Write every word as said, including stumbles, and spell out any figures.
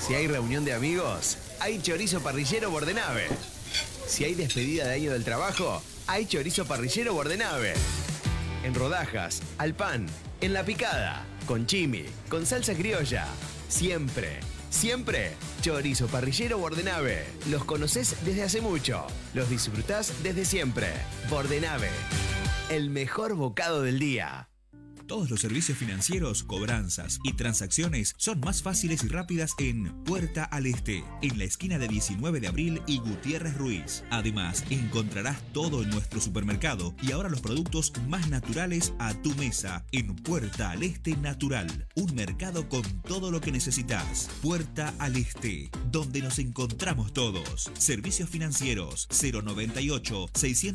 Si hay reunión de amigos, hay chorizo parrillero Bordenave. Si hay despedida de año del trabajo, hay chorizo parrillero Bordenave. En rodajas, al pan, en la picada, con chimi, con salsa criolla. Siempre, siempre, chorizo parrillero Bordenave. Los conocés desde hace mucho, los disfrutás desde siempre. Bordenave, el mejor bocado del día. Todos los servicios financieros, cobranzas y transacciones son más fáciles y rápidas en Puerta al Este, en la esquina de diecinueve de abril y Gutiérrez Ruiz. Además, encontrarás todo en nuestro supermercado y ahora los productos más naturales a tu mesa en Puerta al Este Natural. Un mercado con todo lo que necesitas. Puerta al Este, donde nos encontramos todos. Servicios financieros cero noventa y ocho, seiscientos